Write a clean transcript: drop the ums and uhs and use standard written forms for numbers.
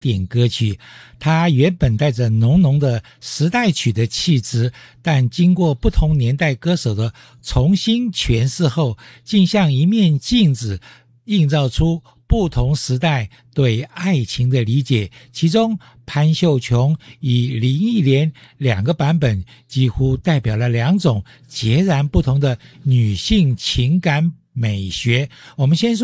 典歌曲，它原本带着浓浓的时代曲的气质，但经过不同年代歌手的重新诠释后，竟像一面镜子，映照出不同时代对爱情的理解。其中潘秀琼与林忆莲两个版本几乎代表了两种截然不同的女性情感美学。我们先说